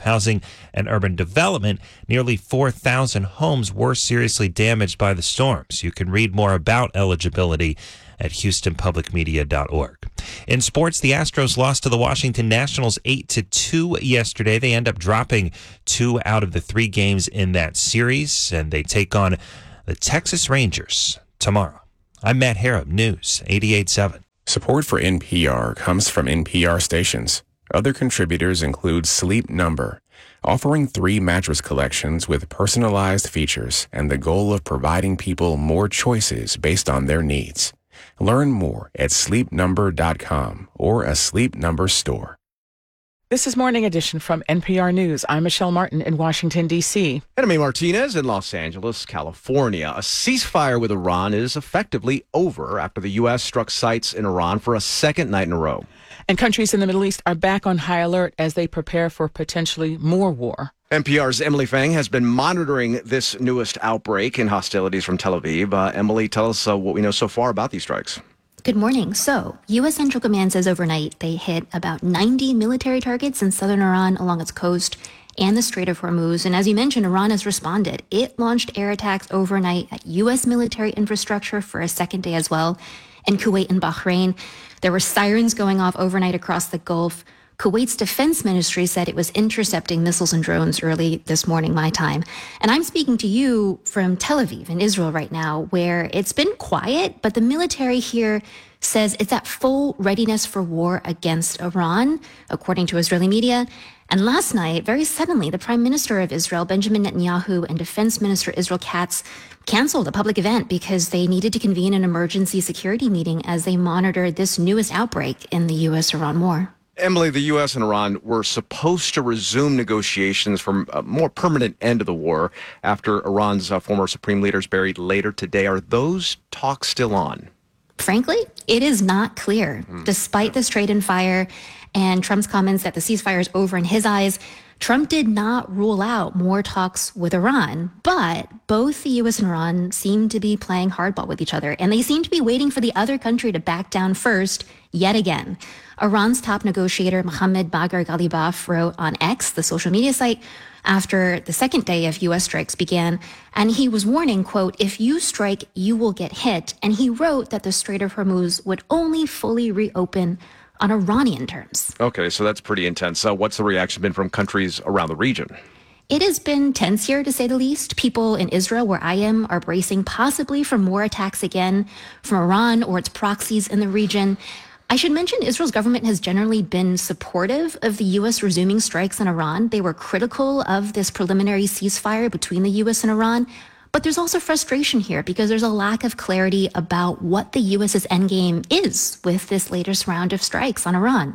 Housing and Urban Development, nearly four thousand homes were seriously damaged by the storms. You can read more about eligibility at houston public media dot org. In sports, the Astros lost to the Washington Nationals eight to two yesterday. They end up dropping two out of the three games in that series, and they take on the Texas Rangers tomorrow. I'm Matt Harrop, News eighty-eight point seven. Support for N P R comes from N P R stations. Other contributors include Sleep Number, offering three mattress collections with personalized features and the goal of providing people more choices based on their needs. Learn more at sleep number dot com or a Sleep Number store. This is Morning Edition from N P R News. I'm Michelle Martin in Washington, D C. And I'm Martinez in Los Angeles, California. A ceasefire with Iran is effectively over after the U S struck sites in Iran for a second night in a row. And countries in the Middle East are back on high alert as they prepare for potentially more war. N P R's Emily Fang has been monitoring this newest outbreak in hostilities from Tel Aviv. Uh, Emily, tell us uh, what we know so far about these strikes. Good morning. So, U S. Central Command says overnight they hit about ninety military targets in southern Iran along its coast and the Strait of Hormuz. And as you mentioned, Iran has responded. It launched air attacks overnight at U S military infrastructure for a second day as well in Kuwait and Bahrain. There were sirens going off overnight across the Gulf. Kuwait's defense ministry said it was intercepting missiles and drones early this morning, my time. And I'm speaking to you from Tel Aviv in Israel right now, where it's been quiet, but the military here says it's at full readiness for war against Iran, according to Israeli media. And last night, very suddenly, the Prime Minister of Israel, Benjamin Netanyahu, and Defense Minister Israel Katz canceled a public event because they needed to convene an emergency security meeting as they monitor this newest outbreak in the U S Iran war. Emily, the U S and Iran were supposed to resume negotiations for a more permanent end of the war after Iran's uh, former supreme leader is buried later today. Are those talks still on? Frankly, it is not clear. Mm. Despite this trade and fire and Trump's comments that the ceasefire is over in his eyes, Trump did not rule out more talks with Iran, but both the U S and Iran seem to be playing hardball with each other, and they seem to be waiting for the other country to back down first, yet again. Iran's top negotiator, Mohammad Bagher Ghalibaf, wrote on X, the social media site, after the second day of U S strikes began, and he was warning, quote, if you strike, you will get hit. And he wrote that the Strait of Hormuz would only fully reopen on Iranian terms. Okay, so that's pretty intense. So what's the reaction been from countries around the region? It has been tense here, to say the least. People in Israel, where I am, are bracing possibly for more attacks again from Iran or its proxies in the region. I should mention Israel's government has generally been supportive of the U S resuming strikes on Iran. They were critical of this preliminary ceasefire between the U S and Iran. But there's also frustration here because there's a lack of clarity about what the U S's endgame is with this latest round of strikes on Iran.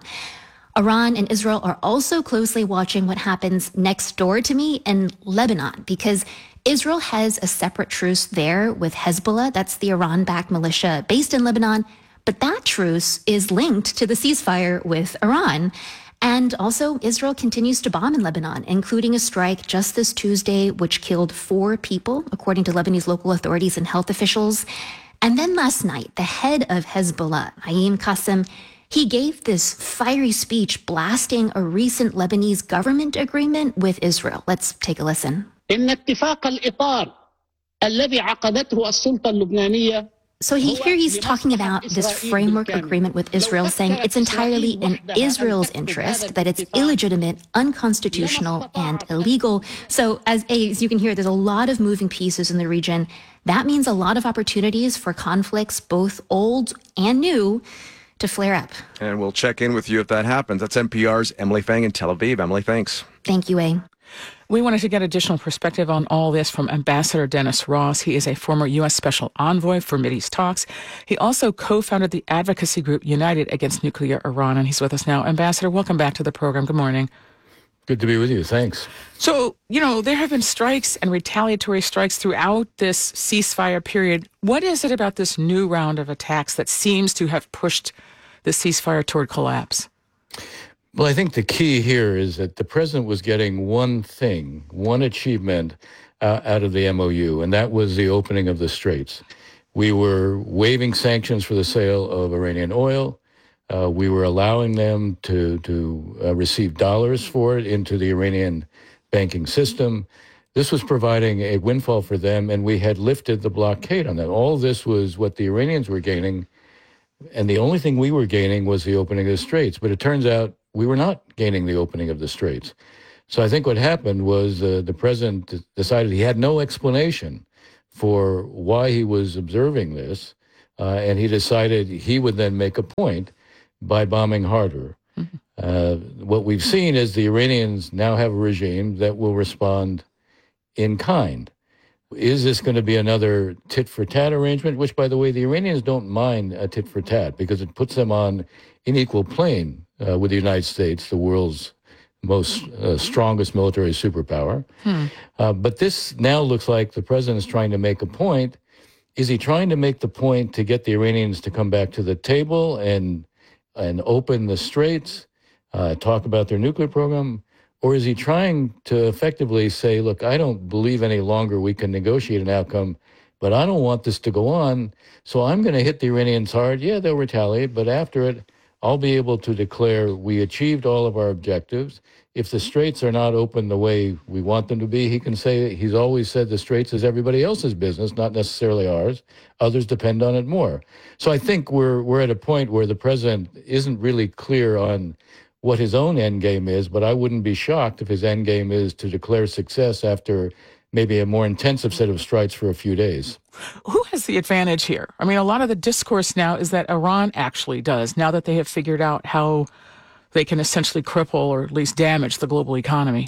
Iran and Israel are also closely watching what happens next door to me in Lebanon, because Israel has a separate truce there with Hezbollah. That's the Iran-backed militia based in Lebanon. But that truce is linked to the ceasefire with Iran. And also, Israel continues to bomb in Lebanon, including a strike just this Tuesday, which killed four people, according to Lebanese local authorities and health officials. And then last night, the head of Hezbollah, Haim Qassem, he gave this fiery speech blasting a recent Lebanese government agreement with Israel. Let's take a listen. إن اتفاق الإطار الذي عقدته السلطة اللبنانية. So he, here he's talking about this framework agreement with Israel, saying it's entirely in Israel's interest, that it's illegitimate, unconstitutional, and illegal. So as, as you can hear, there's a lot of moving pieces in the region. That means a lot of opportunities for conflicts, both old and new, to flare up. And we'll check in with you if that happens. That's N P R's Emily Fang in Tel Aviv. Emily, thanks. Thank you, A. We wanted to get additional perspective on all this from Ambassador Dennis Ross. He is a former U S Special Envoy for Mideast talks. He also co-founded the advocacy group United Against Nuclear Iran, and he's with us now. Ambassador, welcome back to the program. Good morning. Good to be with you. Thanks. So, you know, there have been strikes and retaliatory strikes throughout this ceasefire period. What is it about this new round of attacks that seems to have pushed the ceasefire toward collapse? Well, I think the key here is that the president was getting one thing, one achievement uh, out of the M O U, and that was the opening of the straits. We were waiving sanctions for the sale of Iranian oil. Uh, we were allowing them to, to uh, receive dollars for it into the Iranian banking system. This was providing a windfall for them, and we had lifted the blockade on them. All this was what the Iranians were gaining, and the only thing we were gaining was the opening of the straits. But it turns out we were not gaining the opening of the straits. So I think what happened was uh, the president decided he had no explanation for why he was observing this, uh, and he decided he would then make a point by bombing harder. Mm-hmm. Uh, what we've seen is the Iranians now have a regime that will respond in kind. Is this going to be another tit-for-tat arrangement? Which, by the way, the Iranians don't mind a tit-for-tat because it puts them on an equal plane uh, with the United States, the world's most uh, strongest military superpower. Hmm. Uh, but this now looks like the president is trying to make a point. Is he trying to make the point to get the Iranians to come back to the table and and open the straits, uh, talk about their nuclear program? Or is he trying to effectively say, look, I don't believe any longer we can negotiate an outcome, but I don't want this to go on, so I'm going to hit the Iranians hard. Yeah, they'll retaliate, but after it, I'll be able to declare we achieved all of our objectives. If the straits are not open the way we want them to be, he can say, he's always said the straits is everybody else's business, not necessarily ours. Others depend on it more. So I think we're we're at a point where the president isn't really clear on what his own end game is, but I wouldn't be shocked if his end game is to declare success after maybe a more intensive set of strikes for a few days. Who has the advantage here? I mean, a lot of the discourse now is that Iran actually does, now that they have figured out how they can essentially cripple or at least damage the global economy.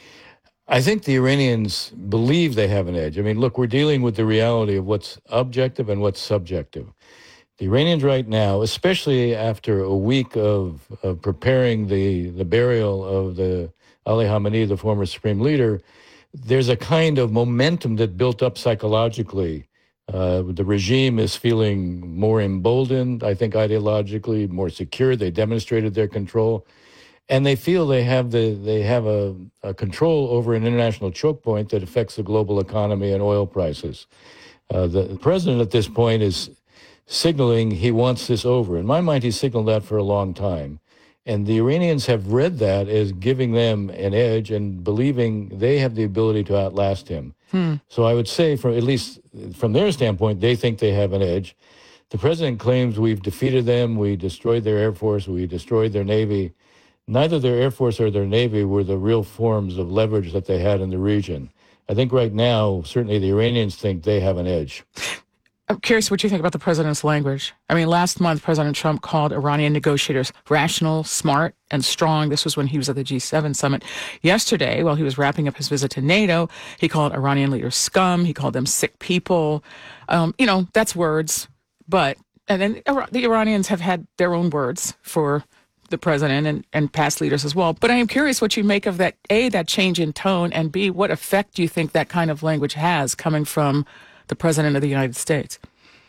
I think the Iranians believe they have an edge. I mean, look, we're dealing with the reality of what's objective and what's subjective. The Iranians right now, especially after a week of, of preparing the, the burial of the Ali Khamenei, the former supreme leader, there's a kind of momentum that built up psychologically. Uh, the regime is feeling more emboldened, I think ideologically, more secure. They demonstrated their control. And they feel they have the they have a, a control over an international choke point that affects the global economy and oil prices. Uh, the president at this point is signaling he wants this over. In my mind, he's signaled that for a long time. And the Iranians have read that as giving them an edge and believing they have the ability to outlast him. Hmm. So I would say, from at least from their standpoint, they think they have an edge. The president claims we've defeated them, we destroyed their Air Force, we destroyed their Navy. Neither their Air Force or their Navy were the real forms of leverage that they had in the region. I think right now, certainly the Iranians think they have an edge. I'm curious what you think about the president's language. I mean, last month, President Trump called Iranian negotiators rational, smart, and strong. This was when he was at the G seven summit. Yesterday, while he was wrapping up his visit to NATO, he called Iranian leaders scum. He called them sick people. Um, you know, that's words. But, and then the Iranians have had their own words for the president and, and past leaders as well. But I am curious what you make of that, A, that change in tone, and B, what effect do you think that kind of language has coming from the president of the United States?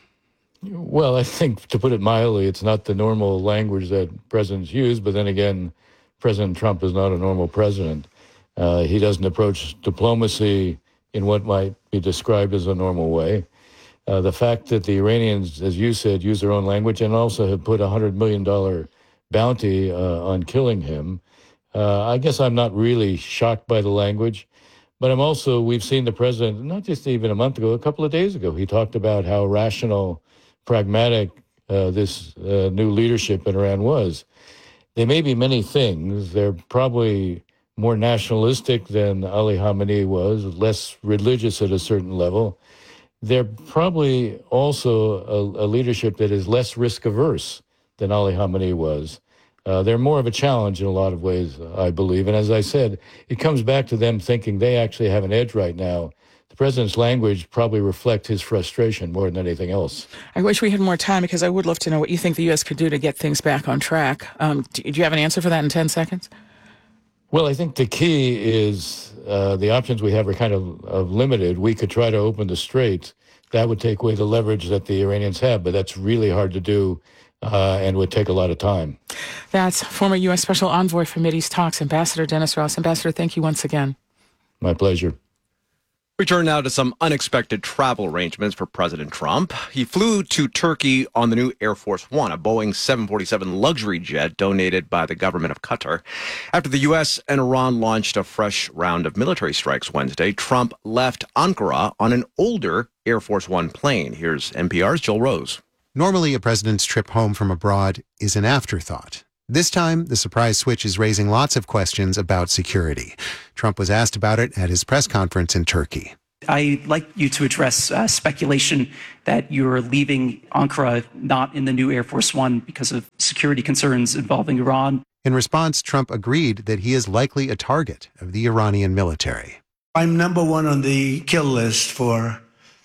Well, I think, to put it mildly, it's not the normal language that presidents use, but then again, President Trump is not a normal president. Uh, he doesn't approach diplomacy in what might be described as a normal way. Uh, the fact that the Iranians, as you said, use their own language and also have put a one hundred million dollars bounty uh, on killing him, uh, I guess I'm not really shocked by the language. But I'm also, we've seen the president, not just even a month ago, a couple of days ago, he talked about how rational, pragmatic uh, this uh, new leadership in Iran was. They may be many things. They're probably more nationalistic than Ali Khamenei was, less religious at a certain level. They're probably also a, a leadership that is less risk averse than Ali Khamenei was. Uh, they're more of a challenge in a lot of ways, I believe. And as I said, it comes back to them thinking they actually have an edge right now. The president's language probably reflects his frustration more than anything else. I wish we had more time because I would love to know what you think the U S could do to get things back on track. Um, do, do you have an answer for that in ten seconds? Well, I think the key is uh, the options we have are kind of, of limited. We could try to open the straits. That would take away the leverage that the Iranians have, but that's really hard to do. Uh, and would take a lot of time. That's former U S Special Envoy for Mideast Talks, Ambassador Dennis Ross. Ambassador, thank you once again. My pleasure. We turn now to some unexpected travel arrangements for President Trump. He flew to Turkey on the new Air Force One, a Boeing seven forty-seven luxury jet donated by the government of Qatar. After the U S and Iran launched a fresh round of military strikes Wednesday, Trump left Ankara on an older Air Force One plane. Here's N P R's Joel Rose. Normally, a president's trip home from abroad is an afterthought. This time, the surprise switch is raising lots of questions about security. Trump was asked about it at his press conference in Turkey. I'd like you to address uh, speculation that you're leaving Ankara not in the new Air Force One because of security concerns involving Iran. In response, Trump agreed that he is likely a target of the Iranian military. I'm number one on the kill list for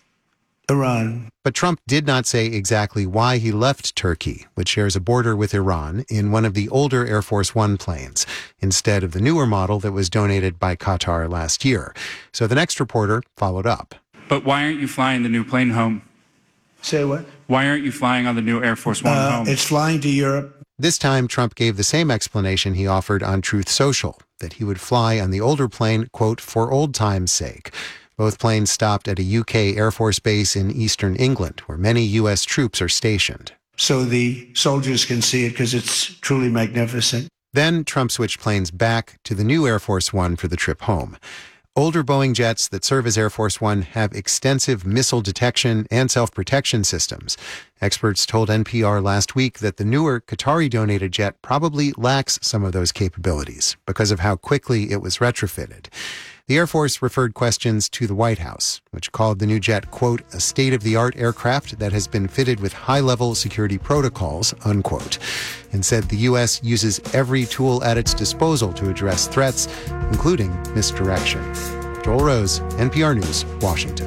Iran. But Trump did not say exactly why he left Turkey, which shares a border with Iran, in one of the older Air Force One planes, instead of the newer model that was donated by Qatar last year. So the next reporter followed up. But why aren't you flying the new plane home? Say what? Why aren't you flying on the new Air Force One uh, home? It's flying to Europe. This time, Trump gave the same explanation he offered on Truth Social, that he would fly on the older plane, quote, for old time's sake. Both planes stopped at a U K Air Force base in eastern England, where many U S troops are stationed. So the soldiers can see it because it's truly magnificent. Then Trump switched planes back to the new Air Force One for the trip home. Older Boeing jets that serve as Air Force One have extensive missile detection and self-protection systems. Experts told N P R last week that the newer Qatari-donated jet probably lacks some of those capabilities because of how quickly it was retrofitted. The Air Force referred questions to the White House, which called the new jet, quote, a state-of-the-art aircraft that has been fitted with high-level security protocols, unquote, and said the U S uses every tool at its disposal to address threats, including misdirection. Joel Rose, N P R News, Washington.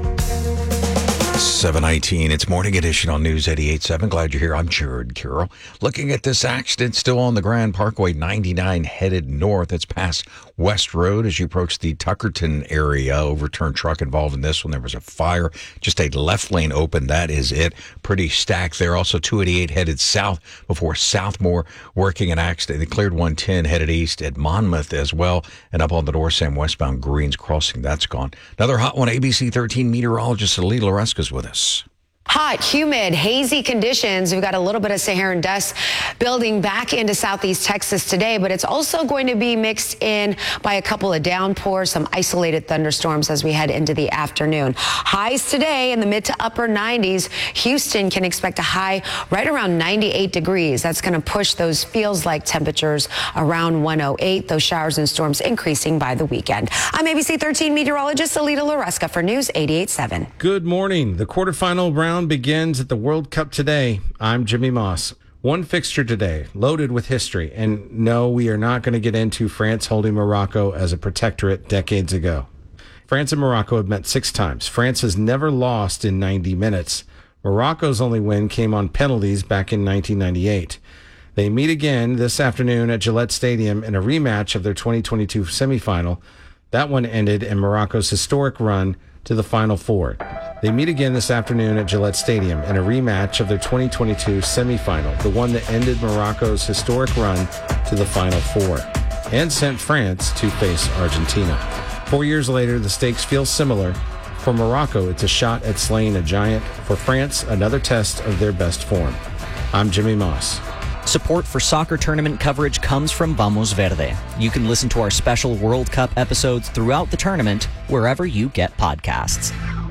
seven nineteen, it's Morning Edition on News eighty-eight point seven. Glad you're here. I'm Jared Carroll. Looking at this accident still on the Grand Parkway ninety-nine headed north. It's past West Road as you approach the Tuckerton area. Overturned truck involved in this one. There was a fire. Just a left lane open. That is it. Pretty stacked there. Also two eighty-eight headed south before Southmore working an accident. They cleared one ten headed east at Monmouth as well. And up on the North Sam westbound Greens Crossing. That's gone. Another hot one. A B C thirteen meteorologist Alita Loresca with us. Hot, humid, hazy conditions. We've got a little bit of Saharan dust building back into southeast Texas today, but it's also going to be mixed in by a couple of downpours, some isolated thunderstorms as we head into the afternoon. Highs today in the mid to upper nineties. Houston can expect a high right around ninety-eight degrees. That's going to push those feels like temperatures around one oh eight. Those showers and storms increasing by the weekend. I'm A B C thirteen meteorologist Alita Loresca for News eighty-eight point seven. Good morning. The quarterfinal round begins at the World Cup today. I'm Jimmy Moss. One fixture today, loaded with history. And no, we are not going to get into France holding Morocco as a protectorate decades ago. France and Morocco have met six times. France has never lost in ninety minutes. Morocco's only win came on penalties back in nineteen ninety-eight. They meet again this afternoon at Gillette Stadium in a rematch of their twenty twenty-two semifinal. That one ended in Morocco's historic run to the Final Four. They meet again this afternoon at Gillette Stadium in a rematch of their twenty twenty-two semifinal, the one that ended Morocco's historic run to the Final Four, and sent France to face Argentina. Four years later, the stakes feel similar. For Morocco, it's a shot at slaying a giant. For France, another test of their best form. I'm Jimmy Moss. Support for soccer tournament coverage comes from Vamos Verde. You can listen to our special World Cup episodes throughout the tournament, wherever you get podcasts.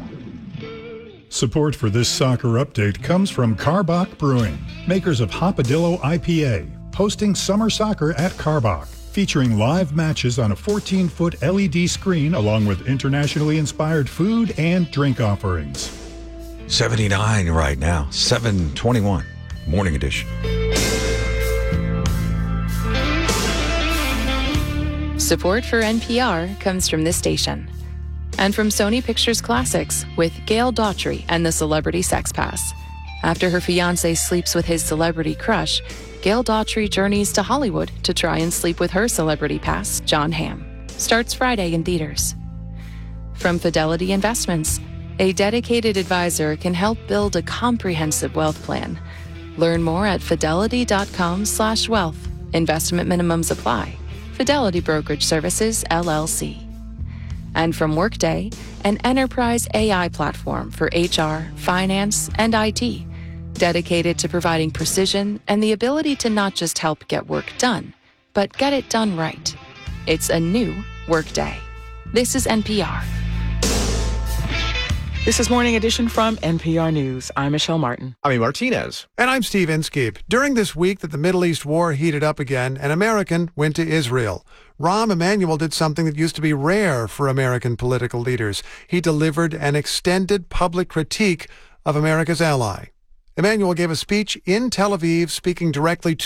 Support for this soccer update comes from Karbach Brewing, makers of Hopadillo I P A, hosting summer soccer at Karbach, featuring live matches on a fourteen-foot L E D screen along with internationally inspired food and drink offerings. seventy-nine right now, seven twenty-one, Morning Edition. Support for N P R comes from this station. And from Sony Pictures Classics with Gail Daughtry and the Celebrity Sex Pass. After her fiancé sleeps with his celebrity crush, Gail Daughtry journeys to Hollywood to try and sleep with her celebrity pass, John Hamm. Starts Friday in theaters. From Fidelity Investments, a dedicated advisor can help build a comprehensive wealth plan. Learn more at fidelity.com slash wealth. Investment minimums apply. Fidelity Brokerage Services, L L C. And from Workday, an enterprise A I platform for H R, finance, and I T, dedicated to providing precision and the ability to not just help get work done, but get it done right. It's a new Workday. This is N P R. This is Morning Edition from N P R News. I'm Michelle Martin. I'm Martinez. And I'm Steve Inskeep. During this week that the Middle East war heated up again, an American went to Israel. Rahm Emanuel did something that used to be rare for American political leaders. He delivered an extended public critique of America's ally. Emanuel gave a speech in Tel Aviv speaking directly to